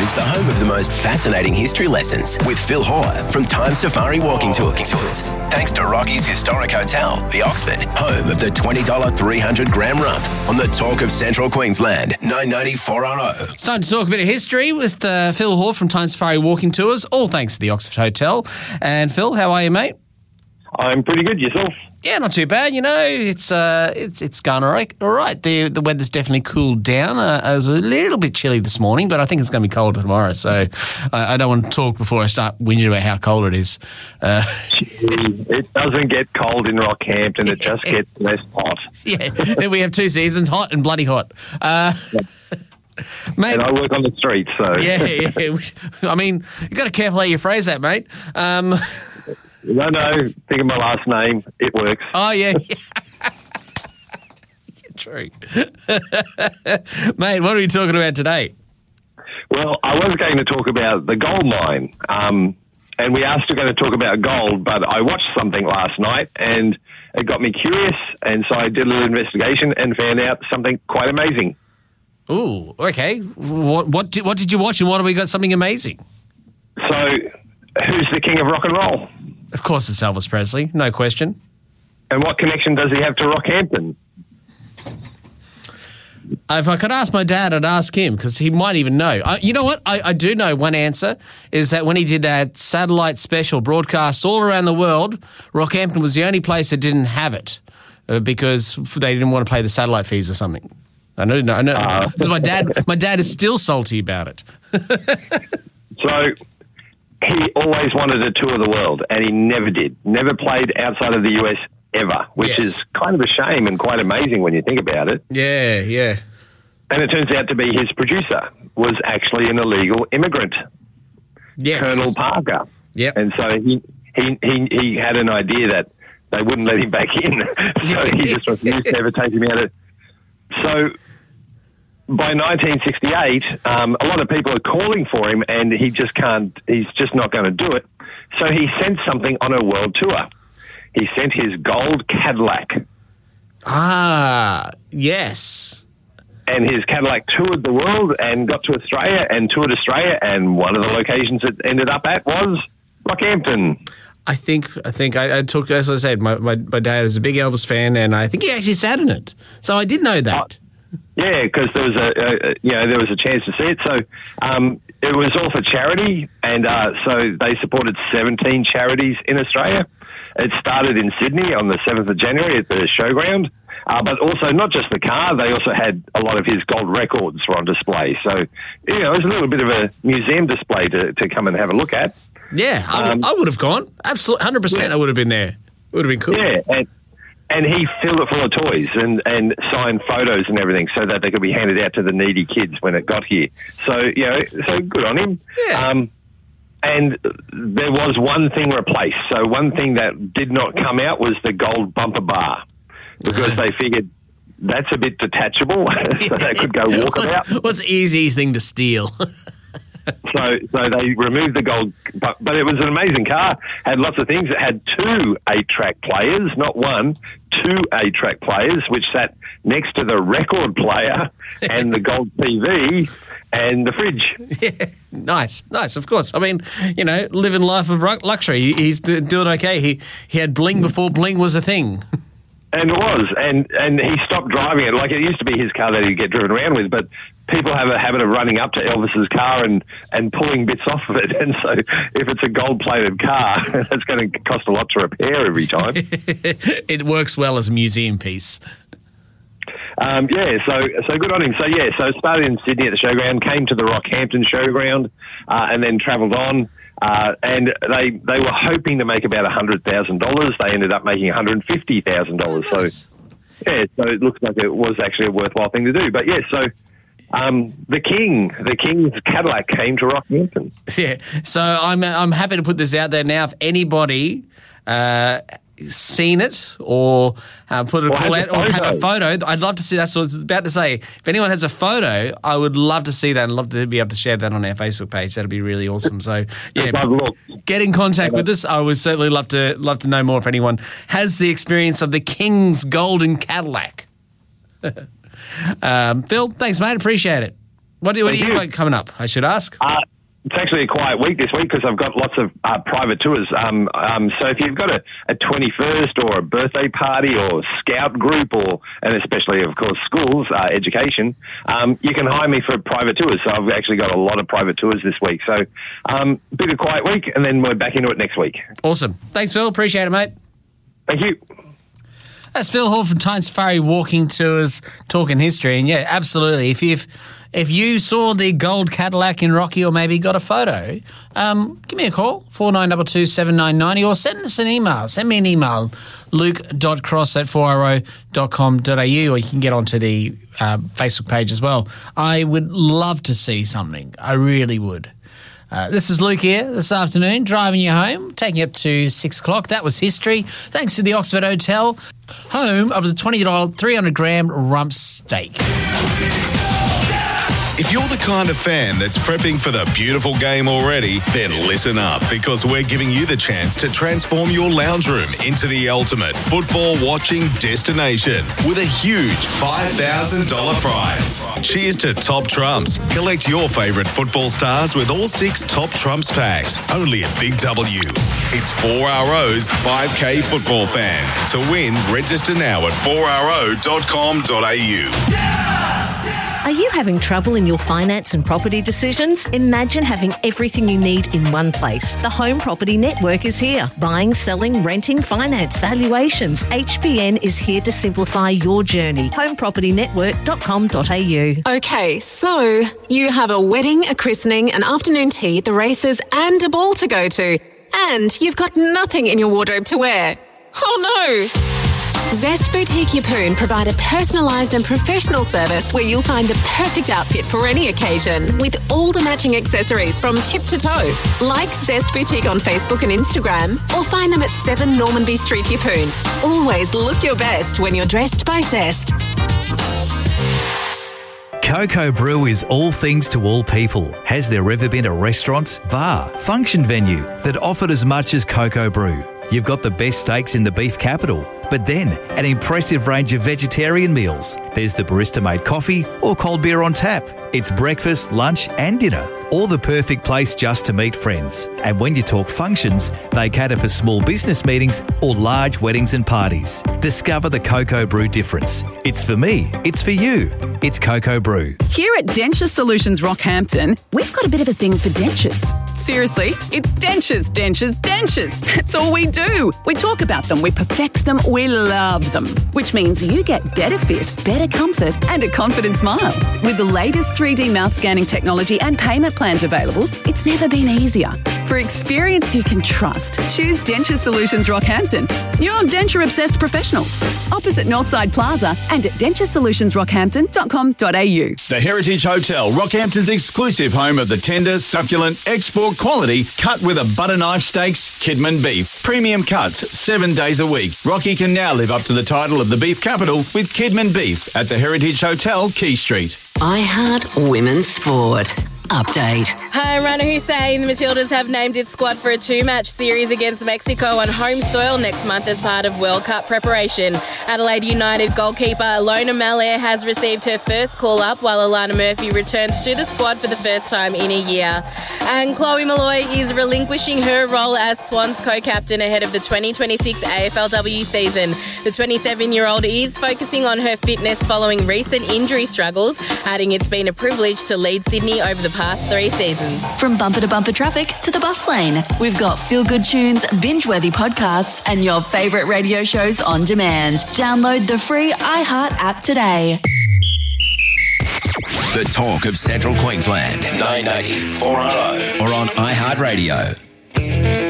is the home of the most fascinating history lessons with Phil Hoare from Time Safari Walking Tours. Thanks to Rocky's Historic Hotel, the Oxford, home of the $20 300-gram rump on the Talk of Central Queensland, 994RO. It's time to talk a bit of history with Phil Hoare from Time Safari Walking Tours, all thanks to the Oxford Hotel. And Phil, how are you, mate? I'm pretty good. Yourself? Yeah, not too bad. You know, it's gone all right. The weather's definitely cooled down. It was a little bit chilly this morning, but I think it's going to be colder tomorrow. So I don't want to talk before I start whinging about how cold it is. It doesn't get cold in Rockhampton. It just gets less hot. Yeah, then we have two seasons, hot and bloody hot. Mate, and I work on the streets, so... Yeah. I mean, you've got to careful how you phrase that, mate. No, think of my last name. It works. Oh, yeah. True. Mate, what are we talking about today? Well, I was going to talk about the gold mine. And we are still going to talk about gold, but I watched something last night and it got me curious. And so I did a little investigation and found out something quite amazing. Ooh, okay. What did you watch and what have we got something amazing? So, who's the king of rock and roll? Of course it's Elvis Presley, no question. And what connection does he have to Rockhampton? If I could ask my dad, I'd ask him because he might even know. You know what? I do know one answer is that when he did that satellite special broadcast all around the world, Rockhampton was the only place that didn't have it because they didn't want to pay the satellite fees or something. I know. Because my dad is still salty about it. So he always wanted a tour of the world, and he never did. Never played outside of the US ever, which is kind of a shame and quite amazing when you think about it. Yeah. And it turns out to be his producer was actually an illegal immigrant, Colonel Parker. Yep. And so he had an idea that they wouldn't let him back in, so he just refused to ever take him out of. So by 1968, a lot of people are calling for him, and he just can't. He's just not going to do it. So he sent something on a world tour. He sent his gold Cadillac. Ah, yes. And his Cadillac toured the world and got to Australia and toured Australia, and one of the locations it ended up at was Rockhampton. I think I talked, as I said, my dad is a big Elvis fan, and I think he actually sat in it. So I did know that. Yeah, because there was there was a chance to see it. So it was all for charity, and so they supported 17 charities in Australia. It started in Sydney on the 7th of January at the showground, but also not just the car. They also had a lot of his gold records were on display. So it was a little bit of a museum display to come and have a look at. Yeah, I would have gone. Absolutely, 100%. I would have been there. It would have been cool. Yeah, and he filled it full of toys and signed photos and everything so that they could be handed out to the needy kids when it got here. So, so good on him. Yeah. And there was one thing replaced. So one thing that did not come out was the gold bumper bar because they figured that's a bit detachable, so they could go walkabout. What's the easiest thing to steal? So they removed the gold, but it was an amazing car. Had lots of things. It had 2 8-track players, not one, 2 8-track players, which sat next to the record player and the gold TV and the fridge. Yeah, nice, of course. I mean, living life of luxury. He's doing okay. He had bling before bling was a thing. And it was, and he stopped driving it. Like, it used to be his car that he'd get driven around with, but people have a habit of running up to Elvis's car and pulling bits off of it. And so if it's a gold-plated car, that's going to cost a lot to repair every time. It works well as a museum piece. So good on him. So it started in Sydney at the showground, came to the Rockhampton showground, and then travelled on. And they were hoping to make about $100,000. They ended up making $150,000. Oh, nice. So it looks like it was actually a worthwhile thing to do. But the King's Cadillac came to Rockhampton. Yeah. So I'm happy to put this out there now. If anybody seen it or put a call out or have a photo, I'd love to see that. So I was about to say, if anyone has a photo, I would love to see that and love to be able to share that on our Facebook page. That'd be really awesome. So yeah, get in contact with us. I would certainly love to know more if anyone has the experience of the King's Golden Cadillac. Phil, thanks, mate. Appreciate it. What do you got coming up, I should ask? It's actually a quiet week this week because I've got lots of private tours. So if you've got a 21st or a birthday party or scout group and especially, of course, schools, education, you can hire me for private tours. So I've actually got a lot of private tours this week. So bit of quiet week, and then we're back into it next week. Awesome. Thanks, Phil. Appreciate it, mate. Thank you. That's Phil Hall from Time Safari Walking Tours, talking history. And yeah, absolutely. If you saw the gold Cadillac in Rocky or maybe got a photo, give me a call, 4922 7990, or send us an email. Send me an email, luke.cross@4ro.com.au, or you can get onto the Facebook page as well. I would love to see something. I really would. This is Luke here this afternoon, driving you home, taking you up to 6 o'clock. That was history. Thanks to the Oxford Hotel, home of the $20 300-gram rump steak. If you're the kind of fan that's prepping for the beautiful game already, then listen up, because we're giving you the chance to transform your lounge room into the ultimate football watching destination with a huge $5,000 prize. Cheers to Top Trumps. Collect your favourite football stars with all 6 Top Trumps packs, only at Big W. It's 4RO's 5K football fan. To win, register now at 4ro.com.au. Are you having trouble in your finance and property decisions? Imagine having everything you need in one place. The Home Property Network is here. Buying, selling, renting, finance, valuations. HPN is here to simplify your journey. homepropertynetwork.com.au. Okay, so you have a wedding, a christening, an afternoon tea, the races, and a ball to go to. And you've got nothing in your wardrobe to wear. Oh no! Zest Boutique Yeppoon provide a personalised and professional service where you'll find the perfect outfit for any occasion with all the matching accessories from tip to toe. Like Zest Boutique on Facebook and Instagram, or find them at 7 Normanby Street, Yeppoon. Always look your best when you're dressed by Zest. Coco Brew is all things to all people. Has there ever been a restaurant, bar, function venue that offered as much as Coco Brew? You've got the best steaks in the beef capital, but then an impressive range of vegetarian meals. There's the barista-made coffee or cold beer on tap. It's breakfast, lunch and dinner, or the perfect place just to meet friends. And when you talk functions, they cater for small business meetings or large weddings and parties. Discover the Coco Brew difference. It's for me, it's for you. It's Coco Brew. Here at Denture Solutions Rockhampton, we've got a bit of a thing for dentures. Seriously, it's dentures, dentures, dentures. That's all we do. We talk about them, we perfect them, we love them. Which means you get better fit, better comfort and a confident smile. With the latest 3D mouth scanning technology and payment plans available, it's never been easier. For experience you can trust, choose Denture Solutions Rockhampton. You're denture-obsessed professionals. Opposite Northside Plaza and at denturesolutionsrockhampton.com.au. The Heritage Hotel, Rockhampton's exclusive home of the tender, succulent, export quality, cut with a butter knife steaks, Kidman beef. Premium cuts, 7 days a week. Rocky can now live up to the title of the beef capital with Kidman beef at the Heritage Hotel, Key Street. iHeart Women's Sport. Update. Hi, Rana Hussein. The Matildas have named its squad for a 2-match series against Mexico on home soil next month as part of World Cup preparation. Adelaide United goalkeeper Lona Malaire has received her first call-up, while Alana Murphy returns to the squad for the first time in a year. And Chloe Molloy is relinquishing her role as Swans co-captain ahead of the 2026 AFLW season. The 27-year-old is focusing on her fitness following recent injury struggles, adding it's been a privilege to lead Sydney over the past 3 seasons. From bumper to bumper traffic to the bus lane, we've got feel-good tunes, binge-worthy podcasts and your favourite radio shows on demand. Download the free iHeart app today. The talk of Central Queensland, 980 4RO, or on iHeartRadio.